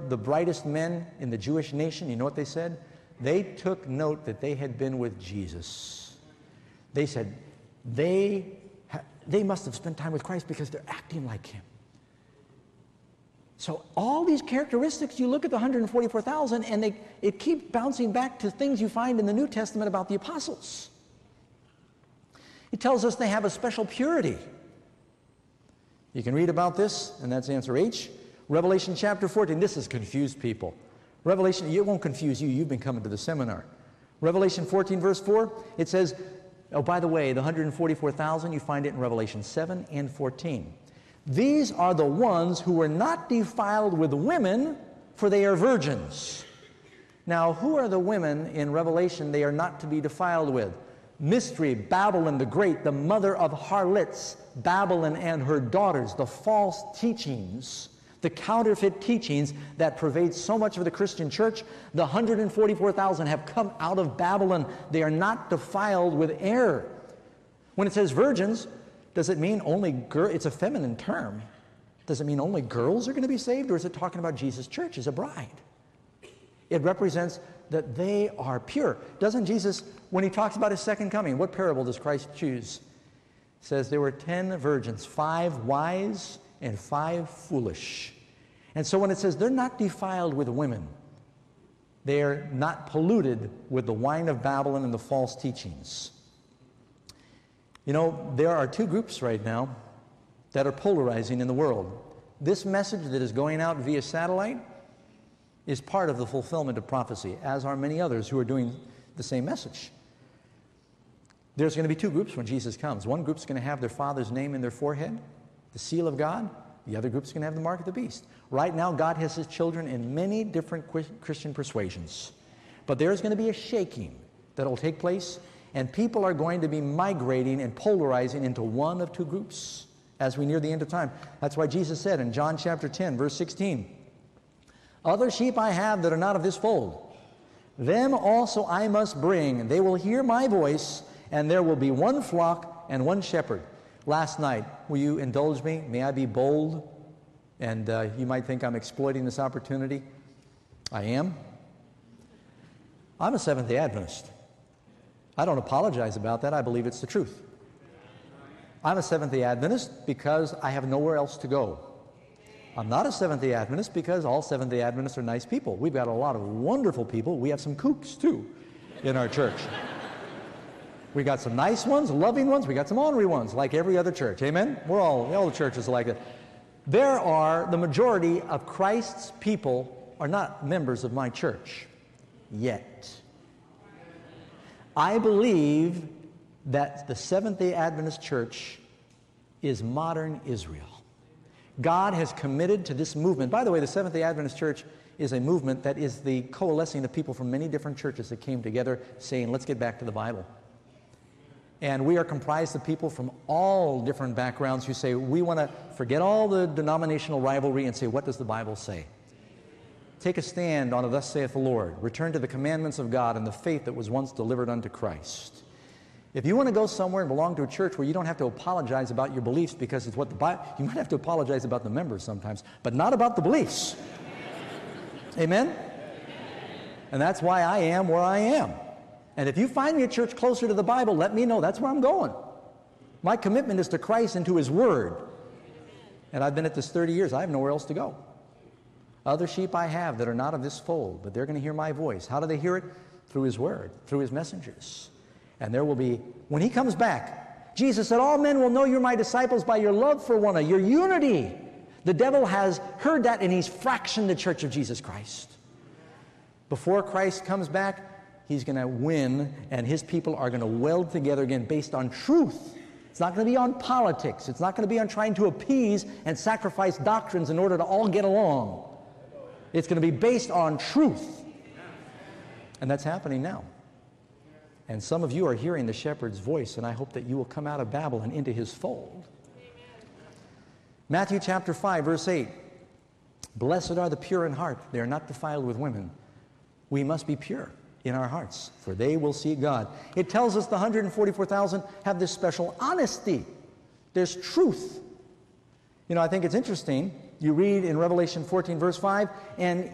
the brightest men in the Jewish nation, you know what they said? They took note that they had been with Jesus. They said, they must have spent time with Christ because they're acting like him. So all these characteristics, you look at the 144,000, and it keeps bouncing back to things you find in the New Testament about the apostles. It tells us they have a special purity. You can read about this, and that's answer H. Revelation chapter 14. This has confused people. Revelation, it won't confuse you. You've been coming to the seminar. Revelation 14, verse 4, it says, oh, by the way, the 144,000, you find it in Revelation 7 and 14. These are the ones who were not defiled with women, for they are virgins. Now, who are the women in Revelation they are not to be defiled with? Mystery, Babylon the Great, the mother of harlots, Babylon and her daughters, the false teachings, the counterfeit teachings that pervade so much of the Christian church. The 144,000 have come out of Babylon. They are not defiled with error. When it says virgins, does it mean only girls? It's a feminine term. Does it mean only girls are going to be saved, or is it talking about Jesus' church as a bride? It represents that they are pure. Doesn't Jesus, when he talks about his second coming, what parable does Christ choose? It says there were 10 virgins, 5 wise and 5 foolish. And so when it says they're not defiled with women, they're not polluted with the wine of Babylon and the false teachings. You know, there are 2 groups right now that are polarizing in the world. This message that is going out via satellite is part of the fulfillment of prophecy, as are many others who are doing the same message. There's going to be 2 groups when Jesus comes. One group's going to have their father's name in their forehead, the seal of God. The other group's going to have the mark of the beast. Right now, God has his children in many different Christian persuasions. But there's going to be a shaking that will take place, and people are going to be migrating and polarizing into one of 2 groups as we near the end of time. That's why Jesus said in John chapter 10, verse 16, other sheep I have that are not of this fold. Them also I must bring, and they will hear my voice, and there will be one flock and one shepherd. Last night, will you indulge me? May I be bold? And you might think I'm exploiting this opportunity. I am. I'm a Seventh-day Adventist. I don't apologize about that. I believe it's the truth. I'm a Seventh-day Adventist because I have nowhere else to go. I'm not a Seventh-day Adventist because all Seventh-day Adventists are nice people. We've got a lot of wonderful people. We have some kooks, too, in our church. We got some nice ones, loving ones. We got some ornery ones, like every other church. Amen? All the churches are like that. The majority of Christ's people are not members of my church yet. I believe that the Seventh-day Adventist church is modern Israel. God has committed to this movement. By the way, the Seventh-day Adventist church is a movement that is the coalescing of people from many different churches that came together saying, let's get back to the Bible. And we are comprised of people from all different backgrounds who say, we want to forget all the denominational rivalry and say, what does the Bible say? Take a stand on a thus saith the Lord. Return to the commandments of God and the faith that was once delivered unto Christ. If you want to go somewhere and belong to a church where you don't have to apologize about your beliefs because it's what the Bible, you might have to apologize about the members sometimes, but not about the beliefs. Amen? And that's why I am where I am. And if you find me a church closer to the Bible, let me know. That's where I'm going. My commitment is to Christ and to his word. And I've been at this 30 years. I have nowhere else to go. Other sheep I have that are not of this fold, but they're going to hear my voice. How do they hear it? Through his word, through his messengers. And there will be, when he comes back, Jesus said, all men will know you're my disciples by your love for one another, your unity. The devil has heard that, and he's fractioned the church of Jesus Christ. Before Christ comes back, he's going to win, and his people are going to weld together again based on truth. It's not going to be on politics. It's not going to be on trying to appease and sacrifice doctrines in order to all get along. It's going to be based on truth. And that's happening now. And some of you are hearing the shepherd's voice, and I hope that you will come out of Babylon into his fold. Amen. Matthew chapter 5, verse 8. Blessed are the pure in heart. They are not defiled with women. We must be pure in our hearts, for they will see God. It tells us the 144,000 have this special honesty. There's truth. You know, I think it's interesting. You read in Revelation 14, verse 5, and